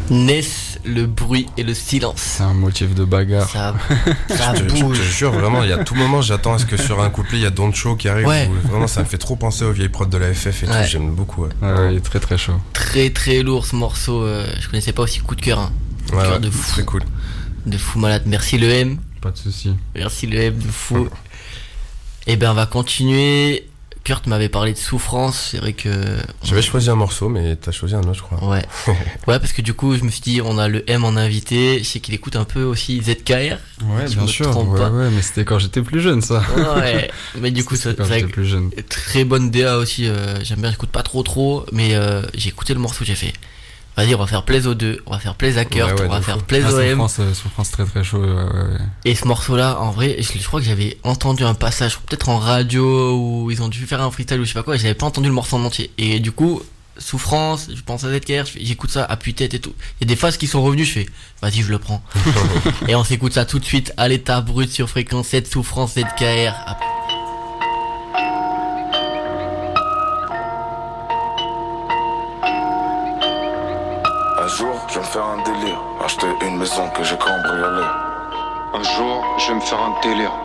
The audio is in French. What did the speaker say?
naissent le bruit et le silence. C'est un motif de bagarre. Ça Je bouge. te jure, vraiment, il y a tout moment, j'attends à ce que sur un couplet, il y a Don't Show qui arrive. Ouais. Vraiment, ça me fait trop penser aux vieilles prods de la FF et tout, Ouais. j'aime beaucoup. Ouais, Il est très très chaud. Très très lourd ce morceau. Je connaissais pas aussi coup de cœur. Coup de cœur de fou. très cool. De fou malade. Merci le M. Pas de soucis. Merci le M de fou. Et ben on va continuer. Kurt m'avait parlé de Souffrance. C'est vrai que. J'avais choisi un morceau, mais t'as choisi un autre, je crois. Ouais. Ouais, parce que du coup, je me suis dit, on a le M en invité. Je sais qu'il écoute un peu aussi ZKR. Ouais, si je bien me sûr. trompe pas. Ouais, mais c'était quand j'étais plus jeune, ça. Ouais. Mais du coup, C'était c'est quand vrai j'étais que plus jeune. très bonne DA aussi. J'aime bien, j'écoute pas trop. Mais j'ai écouté le morceau, j'ai fait. Vas-y, on va faire plaisir aux deux. On va faire plaisir à Kurt. Ouais, on va de faire fou. plaisir au M. Souffrance très très chaud. Ouais. Et ce morceau-là, en vrai, je crois que j'avais entendu un passage, peut-être en radio, où ils ont dû faire un freestyle ou je sais pas quoi, et j'avais pas entendu le morceau en entier. Et du coup, Souffrance, je pense à ZKR, j'écoute ça, appuie-tête et tout. Il y a des phases qui sont revenues, je fais, vas-y, je le prends. Et on s'écoute ça tout de suite à l'état brut sur fréquence 7, Souffrance, ZKR. Un jour, je vais me faire un délire, acheter une maison que j'ai cambriolée. Un jour, je vais me faire un délire,